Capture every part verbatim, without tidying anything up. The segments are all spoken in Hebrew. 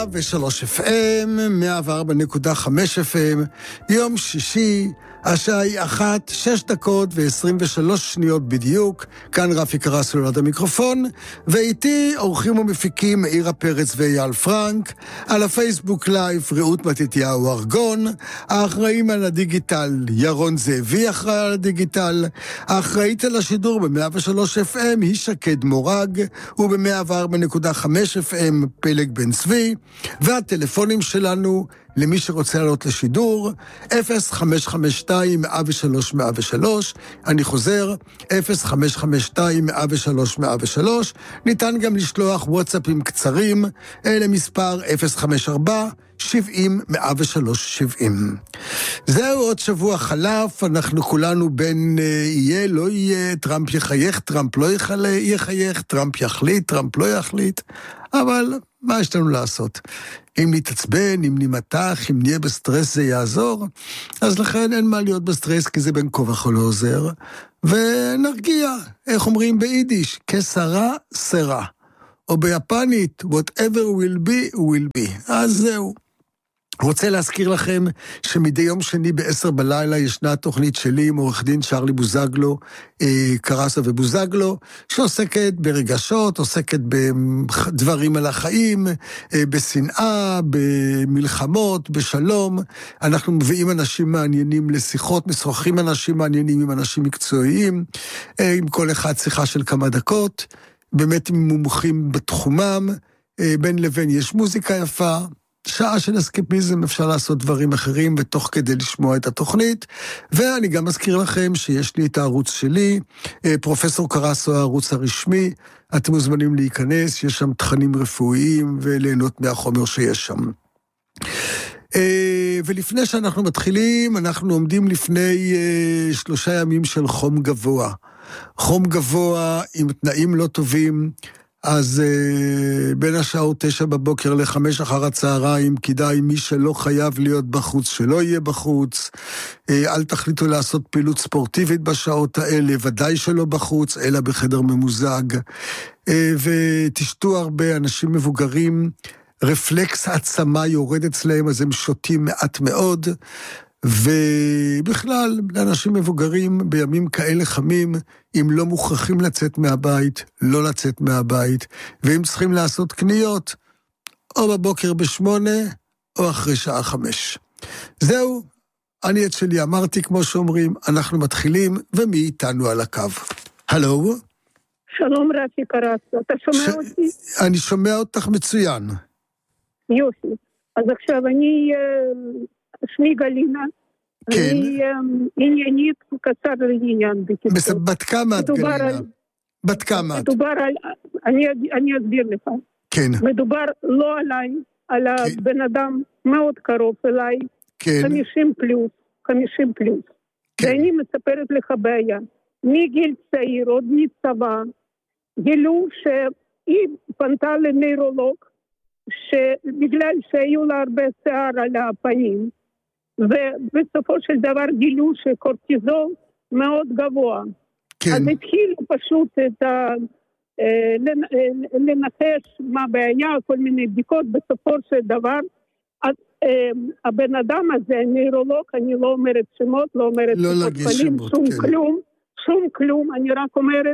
ושלוש אף אם, מאה וארבע נקודה חמש אף אם, יום שישי, השעה היא אחת, שש דקות ועשרים ושלוש שניות בדיוק, כאן רפי קרסו ליד המיקרופון, ואיתי אורחים ומפיקים מאירה פרץ ואייל פרנק, על הפייסבוק לייב רעות מתתיהו ארגון, האחראים על הדיגיטל ירון זאבי אחראי על הדיגיטל, האחראית על השידור ב-מאה ושלוש אף אם היא שקד מורג, וב-מאה וארבע נקודה חמש אף אם פלג בן צבי, והטלפונים שלנו למי שרוצה לעלות לשידור, אפס חמש חמש שתיים מאה ושלוש מאה ושלוש, אני חוזר, אפס חמש חמש שתיים מאה ושלוש מאה ושלוש, ניתן גם לשלוח וואטסאפים קצרים, אלה מספר אפס חמש ארבע שבעים מאה ושלוש שבעים. זהו, עוד שבוע חלף, אנחנו כולנו בין יהיה, לא יהיה, טראמפ יחייך, טראמפ לא יחייך, טראמפ יחליט, טראמפ לא יחליט, אבל מה יש לנו לעשות? אם נתעצבן, אם נמתח, אם נהיה בסטרס זה יעזור, אז לכן אין מה להיות בסטרס, כי זה בין כה וכה לא עוזר, ונרגיע, איך אומרים ביידיש, כסרה סרה, או ביפנית, whatever will be, will be. אז זהו. רוצה להזכיר לכם שמדי יום שני בעשר בלילה ישנה תוכנית שלי עם עורך דין שרלי בוזגלו, קרסו ובוזגלו, שעוסקת ברגשות, עוסקת בדברים על החיים, בשנאה, במלחמות, בשלום. אנחנו מביאים אנשים מעניינים לשיחות, משוחחים אנשים מעניינים עם אנשים מקצועיים, עם כל אחד שיחה של כמה דקות, באמת עם מומחים בתחומם, בין לבין יש מוזיקה יפה, שעה של אסקפיזם, אפשר לעשות דברים אחרים ותוך כדי לשמוע את התוכנית, ואני גם מזכיר לכם שיש לי את הערוץ שלי, פרופסור קרסו הערוץ הרשמי, אתם מוזמנים להיכנס, יש שם תכנים רפואיים וליהנות מהחומר שיש שם. ולפני שאנחנו מתחילים, אנחנו עומדים לפני שלושה ימים של חום גבוה. חום גבוה עם תנאים לא טובים, אז uh, בין השעות תשע בבוקר לחמש אחר הצהריים, כדאי מי שלא חייב להיות בחוץ, שלא יהיה בחוץ, uh, אל תחליטו לעשות פעילות ספורטיבית בשעות האלה, ודאי שלא בחוץ, אלא בחדר ממוזג, uh, ותשתו הרבה אנשים מבוגרים, רפלקס העצמה יורד אצלהם, אז הם שותים מעט מאוד, ובכלל, לאנשים מבוגרים בימים כאלה חמים, אם לא מוכרחים לצאת מהבית, לא לצאת מהבית, ואם צריכים לעשות קניות, או בבוקר בשמונה, או אחרי שעה חמש. זהו, אני את שלי אמרתי, כמו שאומרים, אנחנו מתחילים, ומי איתנו על הקו? הלו? שלום רפי קרסו, אתה שומע ש... אותי? אני שומע אותך מצוין. יופי, אז עכשיו אני... שמי גלינה, אני עניינית קצר לעניין. בת כמה את גלינה? בת כמה את? מדובר על, אני אסביר לך. כן. מדובר לא עליי, על הבן אדם מאוד קרוב אליי, חמישים פלוס, חמישים פלוס. ואני מספרת לך בעיה. מגיל צעיר, עוד מצבא, גילו שהיא פנתה לנוירולוג, שבגלל שהיו לה הרבה שיער על הפנים, ובסופו של דבר גילו שקורטיזול מאוד גבוה. כן. אז התחילו פשוט את ה... לנחש מה בעיה, כל מיני בדיקות, בסופו של דבר, אז הבן אדם הזה, נוירולוג, אני לא אומרת שמות, לא אומרת לא להגיש שמות, שום כן. כלום, שום כלום, אני רק אומרת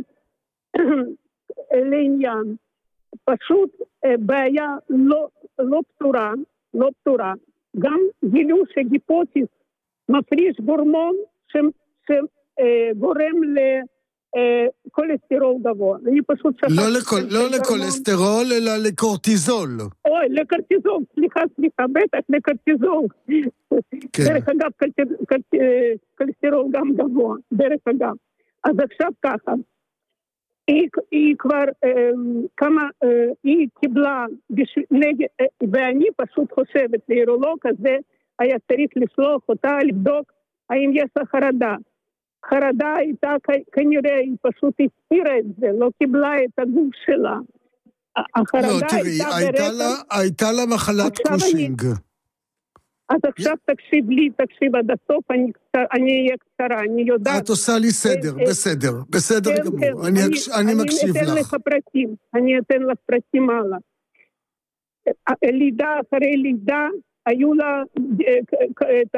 לעניין. פשוט בעיה לא, לא פתורה, לא פתורה. גם גילו שגיפוטיס מפריש גורמון שגורם לכולסטרול גבוה. אני פשוט שכחתי. לא, לכל, לא לכולסטרול, אלא לקורטיזול. אוי, לקורטיזול, סליחה, סליחה, בטח, לקורטיזול. כן. דרך אגב, קולסטרול גם גבוה, דרך אגב. אז עכשיו ככה. היא, היא כבר אה, כמה, אה, היא קיבלה, בש... נגד, אה, ואני פשוט חושבת, נוירולוג הזה היה צריך לשלוח אותה לבדוק האם יש לה חרדה. חרדה הייתה כנראה, היא פשוט הסתירה את זה, לא קיבלה את הגוף שלה. החרדה לא, תראי, הייתה, הייתה, ברקע... לה, הייתה לה מחלת קושינג. אני... אז עכשיו תקשיב לי, תקשיב עד הסוף, אני אהיה קצרה, אני יודעת... את עושה לי סדר, בסדר, בסדר גמור, אני מקשיב לך. אני אתן לך פרטים, אני אתן לך פרטים הלאה. לידה אחרי לידה, היו לה את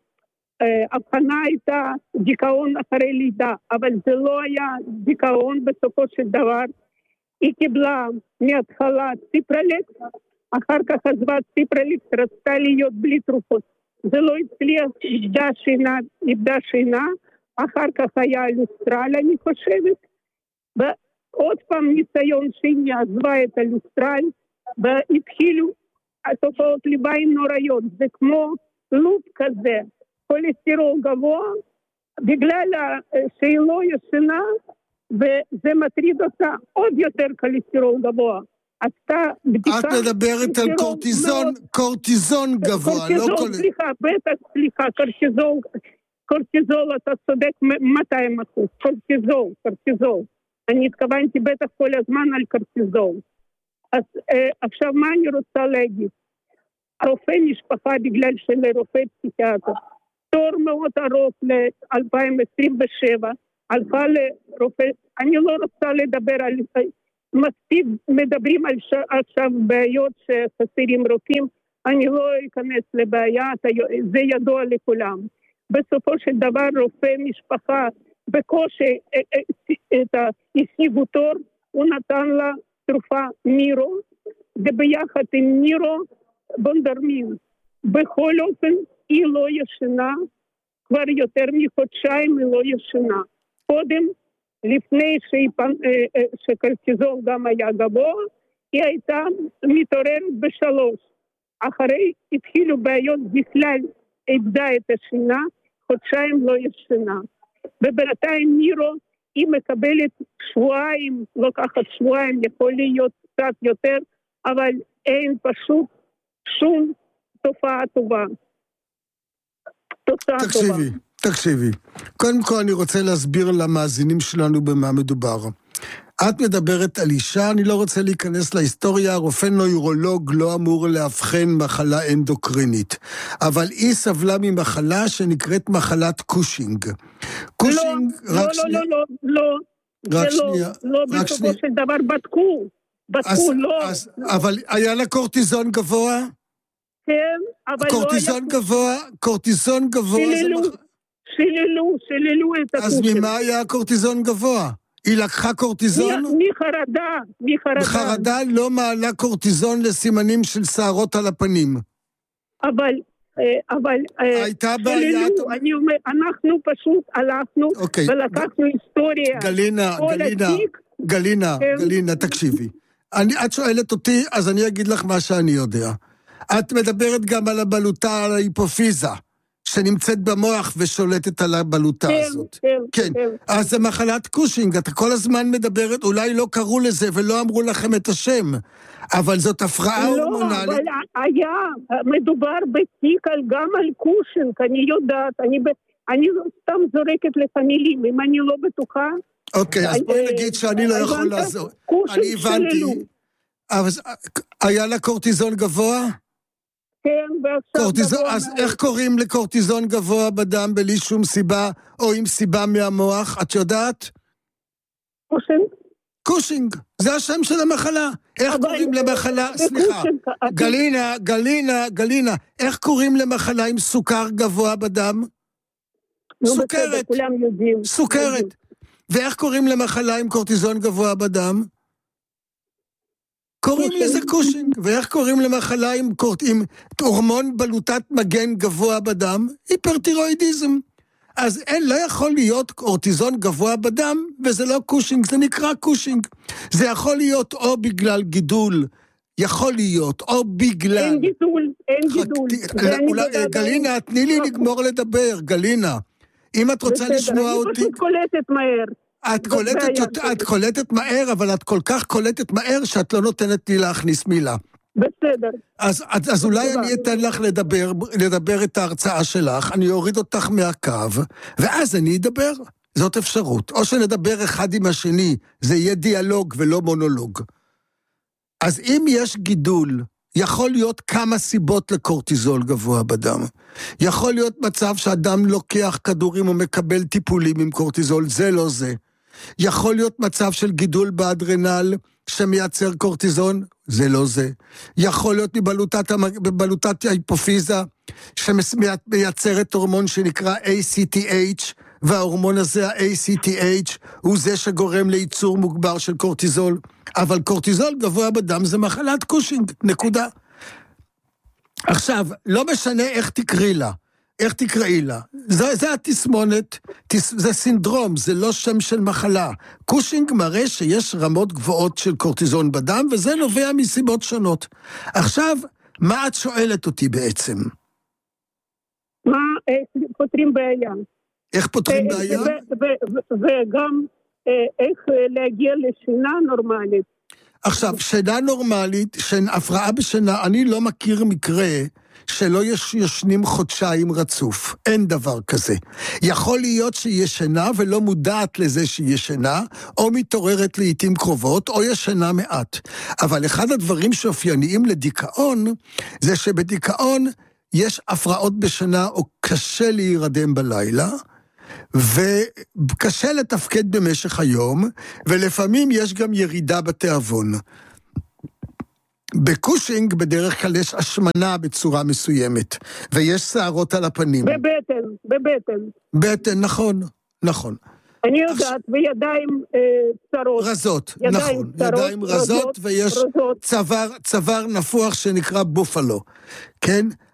ההבחנה הייתה דיכאון אחרי לידה, אבל זה לא היה דיכאון בסופו של דבר. היא קיבלה מההתחלה ציפרלקס, אחר כך עזבה ציפרלקס, רצתה להיות בלי תרופות. זה לא הצליח, איבדה שינה, איבדה שינה, אחר כך היה לוסטרל, אני חושבת, ועוד פעם ניסיון שני, עזבה את הלוסטרל, והתחילו התופעות לוואי נוראיות, זה כמו לופ כזה, כולסטרול גבוה, בגלל שהיא לא ישנה, וזה מטריד אותה עוד יותר כולסטרול גבוה. עשתה בדיקה... את מדברת על קורטיזון, קורטיזון גבוה, לא כל... סליחה, בטח, סליחה, קורטיזול, קורטיזול, אתה צודק מאתיים אחוז, קורטיזול, קורטיזול. אני התכוונתי בטח כל הזמן על קורטיזול. אז עכשיו מה אני רוצה להגיד? רופא משפחה, בגלל שלרופא פסיכיאטר, תור מאוד ארוך ל-אלפיים עשרים ושבע, הלכה לרופא, אני לא רוצה לדבר על... מספיק מדברים על ש... עכשיו בעיות שחסרים רופאים, אני לא אכנס לבעיה, זה ידוע לכולם. בסופו של דבר רופא משפחה בקושי את השיגו תור, הוא נתן לה תרופה נירו, וביחד עם נירו בונדרמין. בכל אופן היא לא ישנה, כבר יותר מחודשיים היא לא ישנה. קודם, לפני שקורטיזול גם היה גבוה, היא הייתה מתעוררת בשלוש. אחרי התחילו בעיות בכלל, איבדה את השינה, חודשיים לא ישנה. ובינתיים נירו, היא מקבלת שבועיים, לוקחת שבועיים, יכול להיות קצת יותר, אבל אין פשוט שום תופעה טובה. תוצאה טובה. תקשיבי. תקשיבי, קודם כל אני רוצה להסביר למאזינים שלנו במה מדובר. את מדברת על אישה, אני לא רוצה להיכנס להיסטוריה, רופא נוירולוג לא אמור להבחן מחלה אנדוקרינית, אבל היא סבלה ממחלה שנקראת מחלת קושינג. קושינג, לא, רק לא, שני... לא, לא, לא, לא, רק זה שנייה, לא, לא בסופו שני... של דבר בדקו, בדקו, אז, לא. אז, אבל היה לה קורטיזון גבוה? כן, אבל קורטיזון לא היה... גבוה, קורטיזון גבוה שללו, זה מח... שללו, שללו את הקושינג. אז ממה היה קורטיזון גבוה? היא לקחה קורטיזון? מחרדה, מחרדה. חרדה לא מעלה קורטיזון לסימנים של שערות על הפנים. אבל, אבל, הייתה בעיה... אני אומר, אנחנו פשוט הלכנו אוקיי. ולקחנו היסטוריה. גלינה, גלינה, התיק, גלינה, כן. גלינה, תקשיבי. אני, את שואלת אותי, אז אני אגיד לך מה שאני יודע. את מדברת גם על הבלוטה, על ההיפופיזה. שנמצאת במוח ושולטת על הבלוטה כן, הזאת. כן, כן. כן. אז זה מחלת קושינג, אתה כל הזמן מדברת, אולי לא קראו לזה ולא אמרו לכם את השם, אבל זאת הפרעה הורמונלית. לא, אבל היה, מדובר בתיק גם על קושינג, אני יודעת, אני, אני לא סתם זורקת לפמילים, אם אני לא בטוחה. אוקיי, אז בואי נגיד שאני לא יכול לעזור. אני הבנתי. אז היה לה קורטיזון גבוה? כן, קורטיזון, אז איך קוראים לקורטיזון גבוה בדם בלי שום סיבה, או עם סיבה מהמוח, את יודעת? קושינג. קושינג, זה השם של המחלה. איך קוראים למחלה, סליחה, גלינה, גלינה, גלינה, איך קוראים למחלה עם סוכר גבוה בדם? סוכרת, סוכרת. ואיך קוראים למחלה עם קורטיזון גבוה בדם? קוראים לזה קושינג, ואיך קוראים למחלה עם, עם הורמון בלוטת מגן גבוה בדם? היפרטירואידיזם. אז אין, לא יכול להיות קורטיזון גבוה בדם, וזה לא קושינג, זה נקרא קושינג. זה יכול להיות או בגלל גידול, יכול להיות, או בגלל... אין גידול, אין גידול. גלינה, תני לי לגמור לדבר, גלינה. אם את רוצה לשמוע אותי... אני פשוט קולטת מהר. את קולטת, את קולטת מהר, אבל את כל כך קולטת מהר שאת לא נותנת לי להכניס מילה. בסדר. אז, אז, אז אולי אני אתן לך לדבר, לדבר את ההרצאה שלך, אני אוריד אותך מהקו, ואז אני אדבר. זאת אפשרות. או שנדבר אחד עם השני, זה יהיה דיאלוג ולא מונולוג. אז אם יש גידול, יכול להיות כמה סיבות לקורטיזול גבוה בדם. יכול להיות מצב שאדם לוקח כדורים או מקבל טיפולים עם קורטיזול, זה לא זה. יכול להיות מצב של גידול באדרנל, שמייצר קורטיזון, זה לא זה. יכול להיות מבלוטת, בבלוטת ההיפופיזה, שמייצרת הורמון שנקרא איי סי טי אייץ', וההורמון הזה, ה-איי סי טי אייץ', הוא זה שגורם לייצור מוגבר של קורטיזול. אבל קורטיזול גבוה בדם זה מחלת קושינג, נקודה. עכשיו, לא משנה איך תקראי לה, איך תקראי לה. זה, זה התסמונת, תס, זה סינדרום, זה לא שם של מחלה. קושינג מראה שיש רמות גבוהות של קורטיזון בדם, וזה נובע מסיבות שונות. עכשיו, מה את שואלת אותי בעצם? מה, איך פותרים בעיה? איך פותרים בעיה? וגם איך להגיע לשינה נורמלית. עכשיו, שינה נורמלית, הפרעה בשינה, אני לא מכיר מקרה שלא יש ישנים חודשיים רצוף. אין דבר כזה. יכול להיות שהיא ישנה ולא מודעת לזה שהיא ישנה, או מתעוררת לעתים קרובות, או ישנה מעט. אבל אחד הדברים שאופייניים לדיכאון, זה שבדיכאון יש הפרעות בשינה, או קשה להירדם בלילה, וקשה לתפקד במשך היום, ולפעמים יש גם ירידה בתיאבון. בקושינג בדרך כלל יש השמנה בצורה מסוימת, ויש שערות על הפנים. בבטן, בבטן. בטן, נכון, נכון. אני יודעת, וידיים צרות. רזות, נכון. ידיים רזות, ויש צוואר נפוח שנקרא בופלו. כן?